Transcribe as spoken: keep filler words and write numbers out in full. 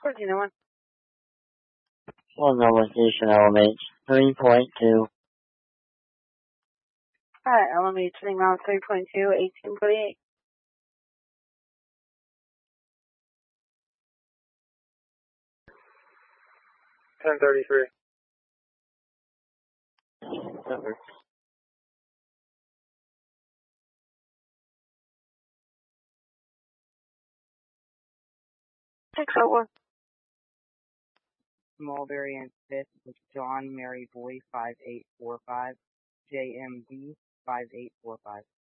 fourteen oh one. One location element three point two. Alright, L M H turning around three point two, eighteen forty-eight. ten thirty-three. That works. six oh one. Small variant fifth with John Mary Boy five eight four five, J M B five eight four five.